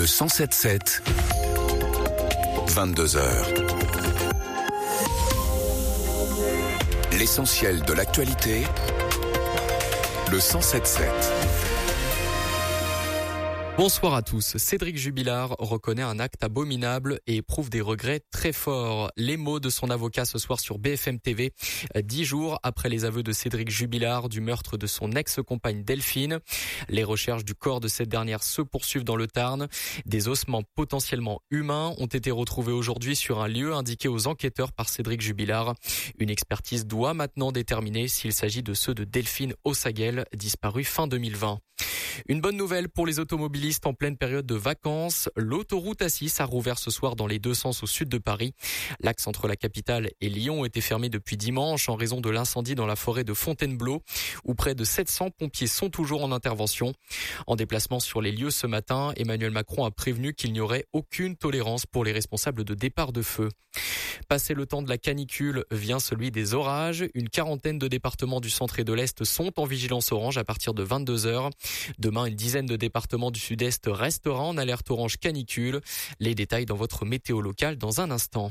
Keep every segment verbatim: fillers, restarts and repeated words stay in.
Le cent sept sept, vingt-deux heures. L'essentiel de l'actualité, le cent sept sept. Bonsoir à tous. Cédric Jubilard reconnaît un acte abominable et éprouve des regrets très forts. Les mots de son avocat ce soir sur B F M T V, dix jours après les aveux de Cédric Jubilard du meurtre de son ex-compagne Delphine. Les recherches du corps de cette dernière se poursuivent dans le Tarn. Des ossements potentiellement humains ont été retrouvés aujourd'hui sur un lieu indiqué aux enquêteurs par Cédric Jubilard. Une expertise doit maintenant déterminer s'il s'agit de ceux de Delphine Ossaguel, disparue fin deux mille vingt. Une bonne nouvelle pour les automobilistes en pleine période de vacances. L'autoroute A six a rouvert ce soir dans les deux sens au sud de Paris. L'axe entre la capitale et Lyon était fermé depuis dimanche en raison de l'incendie dans la forêt de Fontainebleau, où près de sept cents pompiers sont toujours en intervention. En déplacement sur les lieux ce matin, Emmanuel Macron a prévenu qu'il n'y aurait aucune tolérance pour les responsables de départ de feu. Passé le temps de la canicule, vient celui des orages. Une quarantaine de départements du centre et de l'Est sont en vigilance orange à partir de vingt-deux heures. Demain, une dizaine de départements du sud-est restera en alerte orange canicule. Les détails dans votre météo locale dans un instant.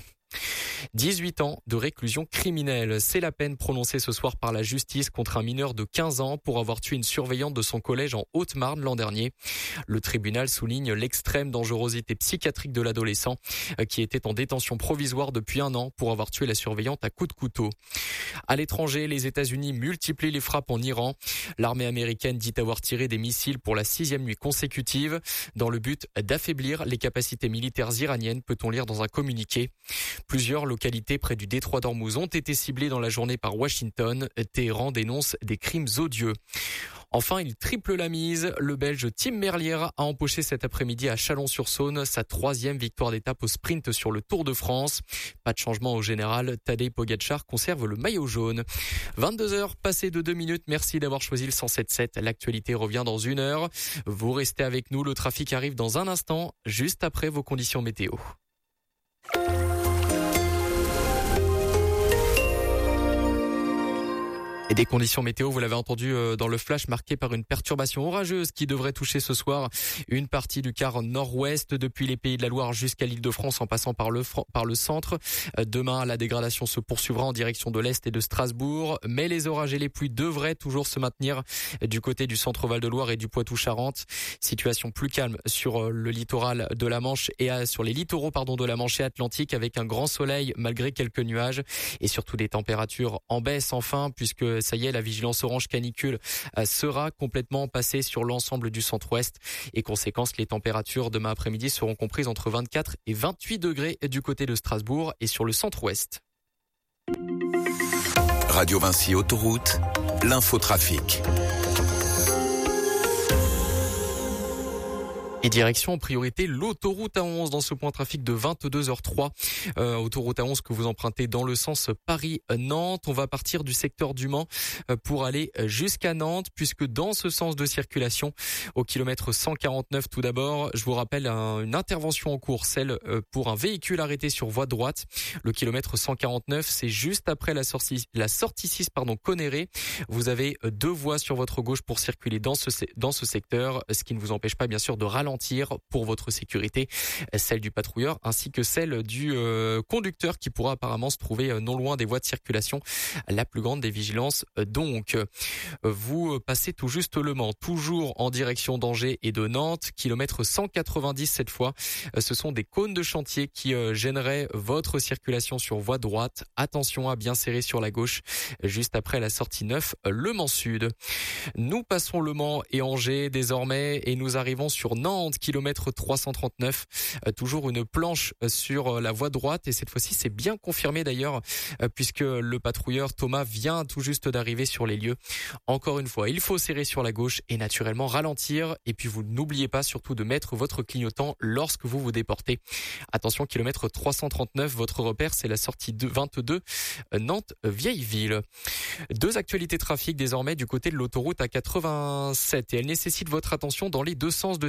dix-huit ans de réclusion criminelle. C'est la peine prononcée ce soir par la justice contre un mineur de quinze ans pour avoir tué une surveillante de son collège en Haute-Marne l'an dernier. Le tribunal souligne l'extrême dangerosité psychiatrique de l'adolescent qui était en détention provisoire depuis un an pour avoir tué la surveillante à coups de couteau. À l'étranger, les États-Unis multiplient les frappes en Iran. L'armée américaine dit avoir tiré des missiles pour la sixième nuit consécutive dans le but d'affaiblir les capacités militaires iraniennes, peut-on lire dans un communiqué. Plusieurs localités près du détroit d'Ormuz ont été ciblées dans la journée par Washington. Téhéran dénonce des crimes odieux. Enfin, il triple la mise. Le Belge Tim Merlier a empoché cet après-midi à Chalon-sur-Saône sa troisième victoire d'étape au sprint sur le Tour de France. Pas de changement au général. Tadej Pogačar conserve le maillot jaune. vingt-deux heures passées de deux minutes. Merci d'avoir choisi le cent sept sept. L'actualité revient dans une heure. Vous restez avec nous. Le trafic arrive dans un instant, juste après vos conditions météo. Et des conditions météo, vous l'avez entendu dans le flash, marqué par une perturbation orageuse qui devrait toucher ce soir une partie du quart nord-ouest depuis les Pays de la Loire jusqu'à l'Île-de-France en passant par le, par le centre. Demain, la dégradation se poursuivra en direction de l'Est et de Strasbourg, mais les orages et les pluies devraient toujours se maintenir du côté du centre Val-de-Loire et du Poitou-Charentes. Situation plus calme sur le littoral de la Manche et à, sur les littoraux pardon de la Manche et Atlantique avec un grand soleil malgré quelques nuages et surtout des températures en baisse enfin puisque ça y est, la vigilance orange canicule sera complètement passée sur l'ensemble du centre-ouest et conséquence, les températures demain après-midi seront comprises entre vingt-quatre et vingt-huit degrés du côté de Strasbourg et sur le centre-ouest. Radio Vinci Autoroute, l'infotrafic. Et direction en priorité l'autoroute A onze dans ce point trafic de vingt-deux heures trois. Euh, autoroute A onze que vous empruntez dans le sens Paris-Nantes. On va partir du secteur du Mans pour aller jusqu'à Nantes puisque dans ce sens de circulation, au kilomètre cent quarante-neuf tout d'abord, je vous rappelle un, une intervention en cours, celle pour un véhicule arrêté sur voie droite. Le kilomètre cent quarante-neuf, c'est juste après la sortie, la sortie six pardon, Conneré. Vous avez deux voies sur votre gauche pour circuler dans ce, dans ce secteur, ce qui ne vous empêche pas bien sûr de ralentir pour votre sécurité, celle du patrouilleur ainsi que celle du euh, conducteur qui pourra apparemment se trouver non loin des voies de circulation. La plus grande des vigilances donc. Vous passez tout juste Le Mans, toujours en direction d'Angers et de Nantes, kilomètre cent quatre-vingt-dix cette fois. Ce sont des cônes de chantier qui euh, gêneraient votre circulation sur voie droite. Attention à bien serrer sur la gauche juste après la sortie neuf Le Mans Sud. Nous passons Le Mans et Angers désormais et nous arrivons sur Nantes. Kilomètre trois cent trente-neuf, euh, toujours une planche sur la voie droite et cette fois-ci c'est bien confirmé d'ailleurs euh, puisque le patrouilleur Thomas vient tout juste d'arriver sur les lieux. Encore une fois, il faut serrer sur la gauche et naturellement ralentir et puis vous n'oubliez pas surtout de mettre votre clignotant lorsque vous vous déportez. Attention, kilomètre trois cent trente-neuf, votre repère c'est la sortie de vingt-deux euh, Nantes-Vieilleville. Deux actualités trafic désormais du côté de l'autoroute A quatre-vingt-sept et elles nécessitent votre attention dans les deux sens de circulation.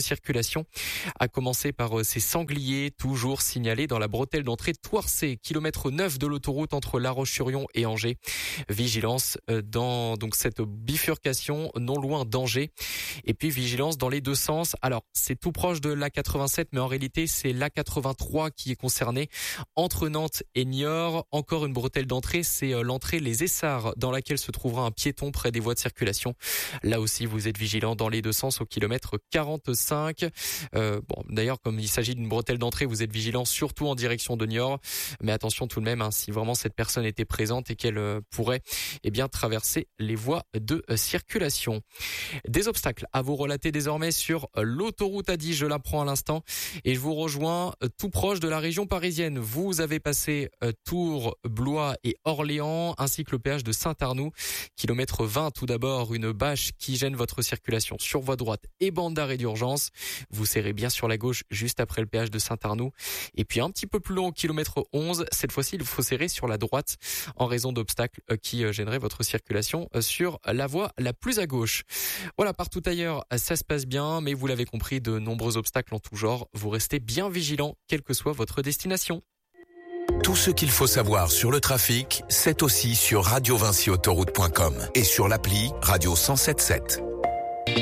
circulation, à commencer par ces sangliers, toujours signalés dans la bretelle d'entrée de Thouarcé, kilomètre neuf de l'autoroute entre La Roche-sur-Yon et Angers. Vigilance dans donc cette bifurcation non loin d'Angers. Et puis vigilance dans les deux sens. Alors, c'est tout proche de l'A quatre-vingt-sept, mais en réalité, c'est l'A quatre-vingt-trois qui est concerné entre Nantes et Niort. Encore une bretelle d'entrée, c'est l'entrée Les Essarts, dans laquelle se trouvera un piéton près des voies de circulation. Là aussi, vous êtes vigilant dans les deux sens au kilomètre quarante-cinq. Euh, bon, d'ailleurs, comme il s'agit d'une bretelle d'entrée, vous êtes vigilant surtout en direction de Niort. Mais attention tout de même, hein, si vraiment cette personne était présente et qu'elle euh, pourrait eh bien traverser les voies de euh, circulation. Des obstacles à vous relater désormais sur l'autoroute A dix, je l'apprends à l'instant, et je vous rejoins euh, tout proche de la région parisienne. Vous avez passé euh, Tours, Blois et Orléans, ainsi que le péage de Saint-Arnoux. Kilomètre vingt tout d'abord, une bâche qui gêne votre circulation sur voie droite et bande d'arrêt d'urgence. Vous serrez bien sur la gauche juste après le péage de Saint-Arnoux. Et puis un petit peu plus long, kilomètre onze, cette fois-ci il faut serrer sur la droite en raison d'obstacles qui gêneraient votre circulation sur la voie la plus à gauche. Voilà, partout ailleurs ça se passe bien, mais vous l'avez compris, de nombreux obstacles en tout genre. Vous restez bien vigilant, quelle que soit votre destination. Tout ce qu'il faut savoir sur le trafic, c'est aussi sur radio vinci autoroute point com et sur l'appli Radio cent sept sept.